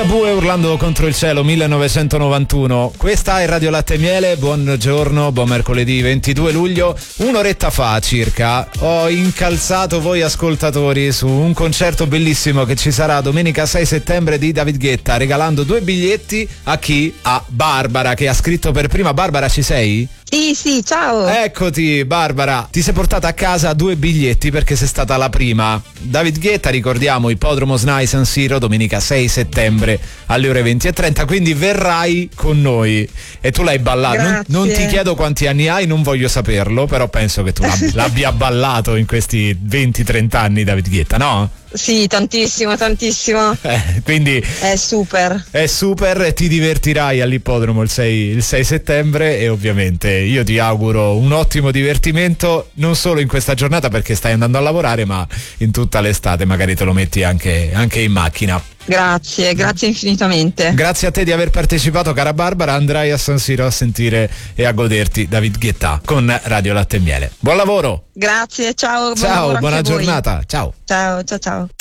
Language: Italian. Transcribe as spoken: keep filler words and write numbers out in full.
Ligabue urlando contro il cielo, millenovecentonovantuno. Questa è Radio Latte e Miele, buongiorno, buon mercoledì ventidue luglio. Un'oretta fa circa ho incalzato voi ascoltatori su un concerto bellissimo che ci sarà domenica sei settembre di David Guetta, regalando due biglietti a chi? A Barbara, che ha scritto per prima. Barbara, ci sei? Sì, sì, ciao. Eccoti Barbara, ti sei portata a casa due biglietti perché sei stata la prima. David Guetta, ricordiamo, Ippodromo S N A I San Siro, domenica sei settembre alle ore venti e trenta, quindi verrai con noi. E tu l'hai ballato, non, non ti chiedo quanti anni hai, non voglio saperlo, però penso che tu l'abbia, l'abbia ballato in questi venti trenta anni David Guetta, no? Sì, tantissimo, tantissimo. Eh, quindi è super. È super, ti divertirai all'ippodromo il sei, il sei settembre e ovviamente io ti auguro un ottimo divertimento, non solo in questa giornata perché stai andando a lavorare, ma in tutta l'estate, magari te lo metti anche, anche in macchina. Grazie, grazie infinitamente. Grazie a te di aver partecipato, cara Barbara. Andrai a San Siro a sentire e a goderti David Guetta con Radio Latte e Miele. Buon lavoro. Grazie, ciao. Ciao, buona giornata. Ciao. Ciao, ciao, ciao.